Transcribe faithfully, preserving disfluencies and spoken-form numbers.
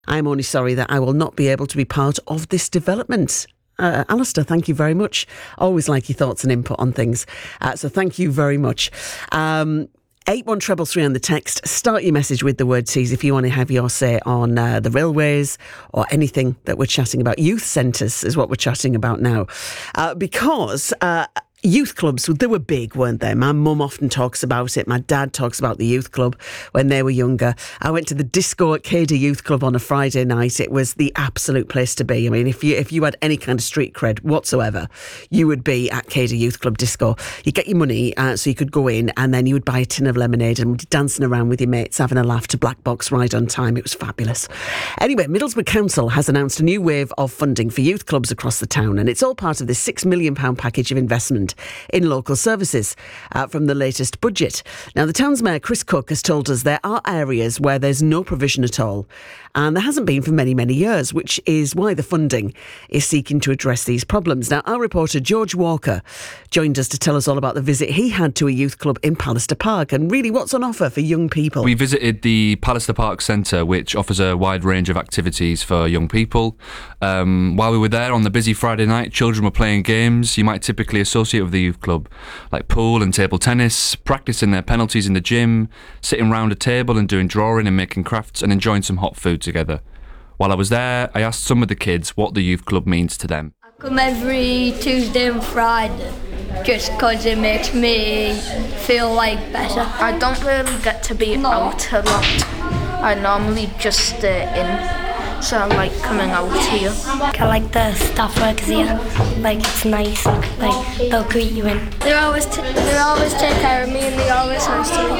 I'm only sorry that I will not be able to be part of this development. Uh, Alistair, thank you very much. Always like your thoughts and input on things. Uh, so thank you very much. Um, eight one three three on the text. Start your message with the word tease if you want to have your say on uh, the railways or anything that we're chatting about. Youth centres is what we're chatting about now. Uh, because... Uh, Youth clubs, they were big, weren't they? My mum often talks about it. My dad talks about the youth club when they were younger. I went to the disco at Cader Youth Club on a Friday night. It was the absolute place to be. I mean, if you if you had any kind of street cred whatsoever, you would be at Cader Youth Club disco. You get your money uh, so you could go in, and then you would buy a tin of lemonade and be dancing around with your mates, having a laugh to Black Box right on time. It was fabulous. Anyway, Middlesbrough Council has announced a new wave of funding for youth clubs across the town, and it's all part of this six million pounds package of investment in local services uh, from the latest budget. Now, the town's mayor, Chris Cook, has told us there are areas where there's no provision at all, and there hasn't been for many, many years, which is why the funding is seeking to address these problems. Now, our reporter, George Walker, joined us to tell us all about the visit he had to a youth club in Pallister Park and really what's on offer for young people. We visited the Pallister Park Centre, which offers a wide range of activities for young people. Um, while we were there on the busy Friday night, children were playing games you might typically associate with the youth club, like pool and table tennis, practicing their penalties in the gym, sitting round a table and doing drawing and making crafts and enjoying some hot food together. While I was there, I asked some of the kids what the youth club means to them. I come every Tuesday and Friday just because it makes me feel like better. I don't really get to be no. out a lot. I normally just stay in. So I like coming out here. I like the staff workers here. Like, it's nice. Like, they'll greet you in. They always t- they always take care of me and they're always nice to me.